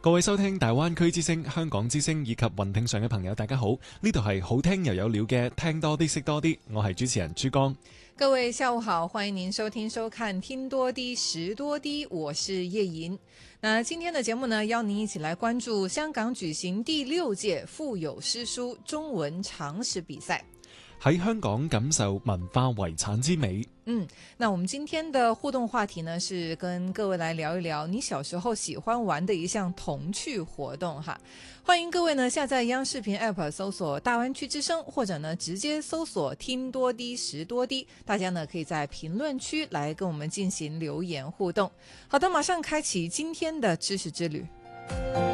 各位收聽大灣區之聲、香港之聲以及雲聽上嘅朋友，大家好，呢度係好聽又有料嘅聽多啲識多啲，我係主持人珠江。 各位下午好，歡迎您收聽收看聽多啲識多啲，我是葉瑩。那今天的節目呢，邀您一起來關注香港舉行第6屆腹有詩書中文常識比賽。 喺香港感受文化遺產之美。 那我們今天的互動話題呢，是跟各位來聊一聊你小時候喜歡玩的一項童趣活動哈。歡迎各位呢下載央視頻 App 搜索大灣區之聲，或者呢直接搜索聽多啲識多啲，大家呢可以在評論區來跟我們進行留言互動。好的，馬上開啟今天的知識之旅。